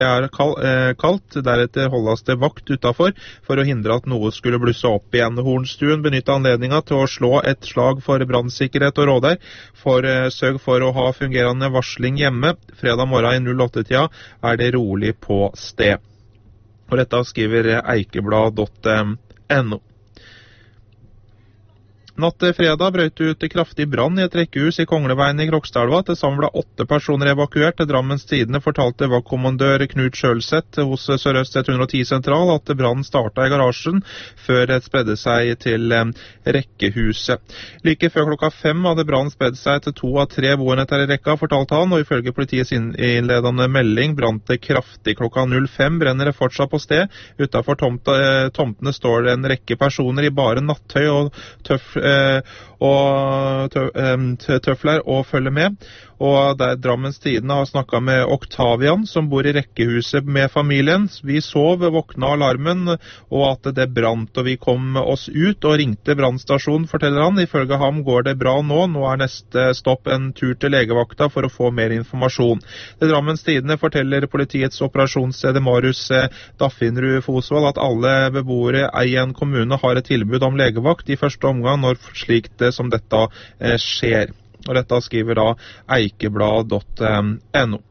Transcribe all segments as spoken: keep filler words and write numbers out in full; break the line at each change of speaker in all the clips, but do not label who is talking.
er kaldt, deretter holdes det vakt utenfor for å hindre at noe skulle blusse opp igjen. Hornstuen benyttet anledningen til å slå et slag for brandsikkerhet og råder, for sørg for å ha fungerende varsling hjemme. Fredag morgen i åtte tida er det rolig på sted. Og dette skriver eikeblad punktum no. Natt til fredag brøt ut kraftig brann i et rekkehus i Kongleveien i Krokstadelva. Til sammen ble åtte personer evakuert. Til Drammens Tidende fortalte vaktkommandør Knut Sjølseth hos Sør-Øst ett hundre og ti sentral at brannen startet i garasjen før det spredde seg til rekkehuset. Like før klokka fem hadde brannen spredd seg til to av tre boenheter i rekka, fortalte han, og ifølge politiets innledende melding brant det kraftig. Klokka null fem brenner det fortsatt på sted. Utenfor tomtene står det en rekke personer i bare nattøy og tøff og tøfler og følger med. Og der Drammens Tidende har snakket med Octavian, som bor i rekkehuset med familien. Vi sov, våkna alarmen, og at det brant, og vi kom oss ut og ringte brannstasjonen, forteller han. Ifølge ham går det bra nå. Nå er neste stopp en tur til legevakta for å få mer informasjon. Til Drammens Tidende forteller politiets operasjonsleder Marius Daffinrud Fosvold at alle beboere i en kommune har et tilbud om legevakt i første omgang når slikt som dette skjer. Og dette skriver da eikeblad punktum no.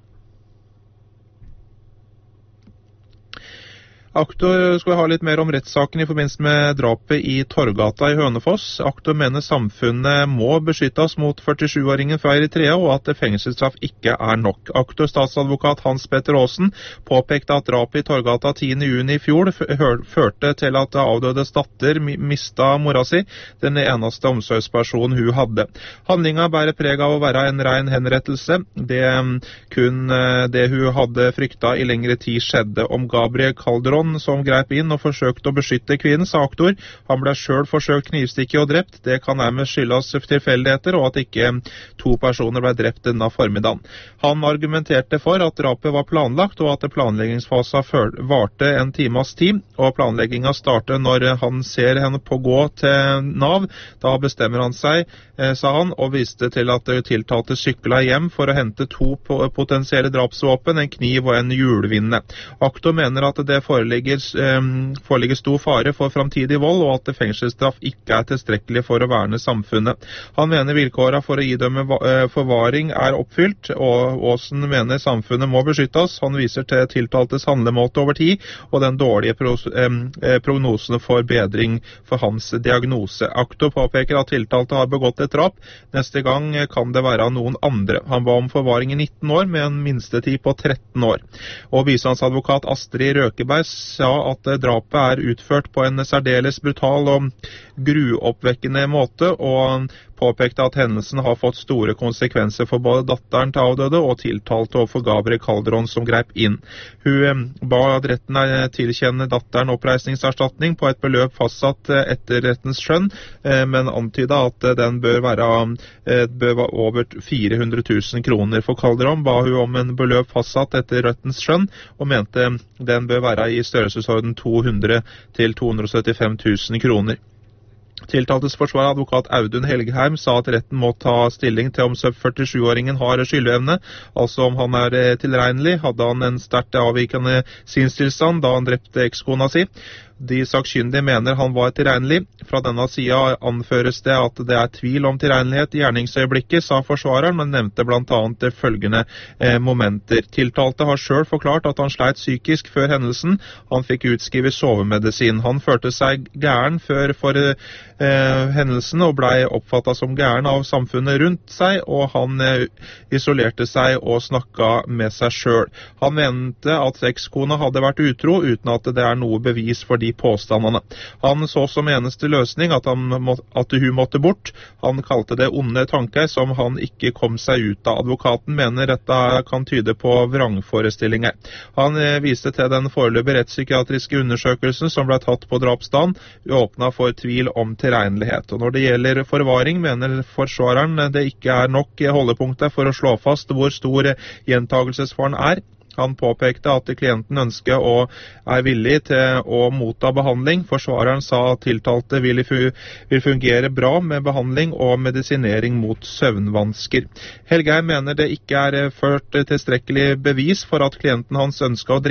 Aktor skal ha litt mer om rettssaken i forbindelse med drapet i Torgata i Hønefoss. Aktor mener samfunnet må beskyttes mot førtisjuåringen fra Eritrea, og at fengselsstraff ikke er nok. Aktor statsadvokat Hans Petter Aasen påpekte at drapet i Torgata tiende juni i fjor førte til at avdødes datter mista mora si, den eneste omsorgspersonen hun hadde. Handlingen bærer preg av å være en ren henrettelse. Det kun det hun hadde frykta i lengre tid skjedde. Om Gabriel Calderon som grep inn og forsøkte å beskytte kvinnen, sa aktor. Han ble selv forsøkt knivstikket og drept. Det kan nærmest skyldes tilfeldigheter, og at ikke to personer ble drept denne formiddagen. Han argumenterte for at drapet var planlagt, og at planleggingsfasen varte en times tid, og planleggingen startet når han ser henne på gå til Nav. Da bestemmer han seg, sa han, og viste til at det tiltalte sykla hjem for å hente to potensielle drapsvåpen, en kniv og en hjulvinne. Aktor mener at det foreligger Foreligger, um, foreligger stor fare for framtidig vold, og at fengselsstraff ikke er tilstrekkelig for å verne samfunnet. Han mener vilkårene for å idømme uh, forvaring er oppfylt, og Aasen mener samfunnet må beskyttes. Han viser til tiltaltes handlemåte over tid, og den dårlige pro um, prognosene for bedring for hans diagnose. Aktor påpeker at tiltalte har begått et drap. Neste gang kan det være noen andre. Han ba om forvaring i nitten år, med en minstetid på tretten år. Og bistandsadvokat Astrid Røkeberg sa at drapet er utført på en særdeles brutal og gruoppvekkende måte, og påpekte at hendelsen har fått store konsekvenser for både datteren til avdøde og tiltalte overfor Gabriel Calderon som grep inn. Hun ba at retten tilkjenne datteren oppreisningserstatning på et beløp fastsatt etter rettens skjønn, men antyda at den bør være, bør være over fire hundre tusen kroner. For Calderon ba hun om en beløp fastsatt etter rettens skjønn, og mente den bør være i størrelsesorden to hundre til to hundre og syttifem tusen kroner. Tiltaltes forsvarer, advokat Audun Helgheim, sa at retten må ta stilling til om førtisjuåringen har skyldevne, altså om han er tilregnelig. Hadde han en sterkt avvikende sinnstilstand da han drepte ekskona si? De sakkyndige mener han var tilregnelig. Fra denne siden anføres det at det er tvil om tilregnelighet i gjerningsøyeblikket, sa forsvareren, men nevnte blant annet det eh, momenter. Tiltalte har selv forklart at han sleit psykisk før hendelsen. Han fikk utskrive sovemedisin. Han følte seg gæren før for eh, hendelsen og ble oppfattet som gæren av samfunnet rundt seg, og han eh, isolerte seg og snakket med seg selv. Han mente at ekskona hadde vært utro, uten at det er noe bevis for de påstandene. Han så som eneste løsning at, han må, at hun måtte bort. Han kalte det onde tanker som han ikke kom seg ut av. Advokaten mener dette kan tyde på vrangforestillinger. Han eh, viste til den foreløpige rettspsykiatriske undersøkelsen som ble tatt på drapsdagen, åpnet for tvil om tilregnelighet. Og når det gjelder forvaring, mener forsvareren det ikke er nok holdepunkter for å slå fast hvor stor gjentagelsesfaren er. Han påpekte at klienten ønsker og er villig til å motta behandling. Forsvareren sa at tiltalte vil vil fungere bra med behandling og medisinering mot søvnvansker. Helgheim mener det ikke er ført tilstrekkelig bevis for at klienten hans ønsker å